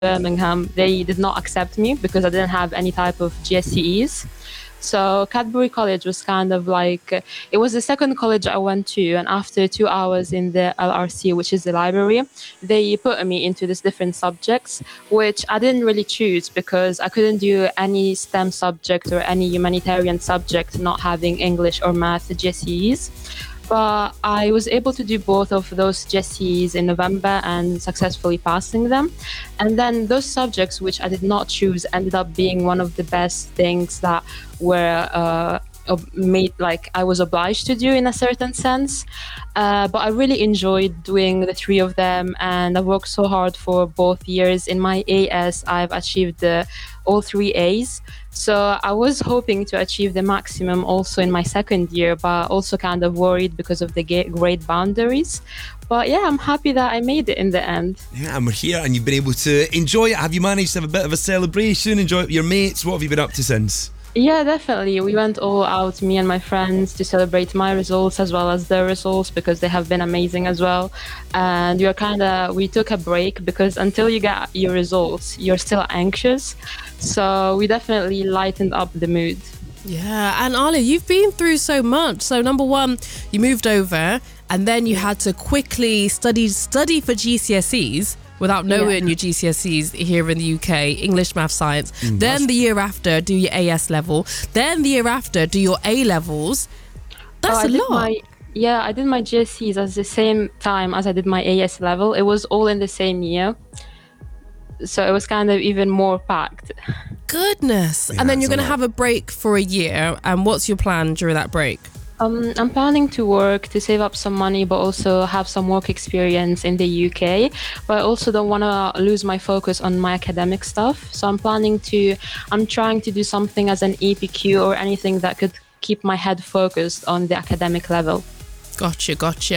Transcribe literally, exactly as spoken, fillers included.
Birmingham, they did not accept me because I didn't have any type of G C S Es. So Cadbury College was kind of like, uh, it was the second college I went to. And after two hours in the L R C, which is the library, they put me into these different subjects, which I didn't really choose because I couldn't do any STEM subject or any humanitarian subject not having English or math G C S Es. But I was able to do both of those G C S Es in November and successfully passing them. And then those subjects, which I did not choose, ended up being one of the best things that were uh, made, like I was obliged to do in a certain sense. Uh, but I really enjoyed doing the three of them, and I worked so hard for both years. In my A S, I've achieved uh, all three A's. So I was hoping to achieve the maximum also in my second year, but also kind of worried because of the grade boundaries. But yeah, I'm happy that I made it in the end. Yeah, and we're here and you've been able to enjoy it. Have you managed to have a bit of a celebration, enjoy it with your mates? What have you been up to since? Yeah, definitely. We went all out, me and my friends, to celebrate my results as well as their results because they have been amazing as well. And we are kind of, we took a break because until you get your results, you're still anxious. So we definitely lightened up the mood. Yeah, and Ali, you've been through so much. So number one, you moved over and then you had to quickly study study for G C S Es. Without knowing yeah. your G C S Es here in the U K, English, Math, Science. Mm, then the year after, do your A S level. Then the year after, do your A levels. That's oh, a lot. My, yeah, I did my G C S Es at the same time as I did my A S level. It was all in the same year. So it was kind of even more packed. Goodness. Yeah, and then you're going to have a break for a year. And what's your plan during that break? Um, I'm planning to work to save up some money, but also have some work experience in the U K. But I also don't want to lose my focus on my academic stuff. So I'm planning to, I'm trying to do something as an E P Q or anything that could keep my head focused on the academic level. Gotcha, gotcha.